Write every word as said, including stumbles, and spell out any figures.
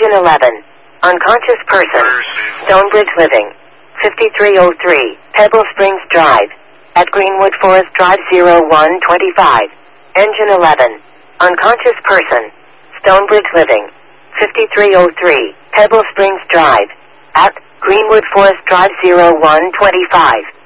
Engine eleven. Unconscious person. Stonebridge Living. fifty-three oh three. Pebble Springs Drive. At Greenwood Forest Drive zero one twenty-five. Engine eleven. Unconscious person. Stonebridge Living. fifty-three oh three. Pebble Springs Drive. At Greenwood Forest Drive zero one twenty-five.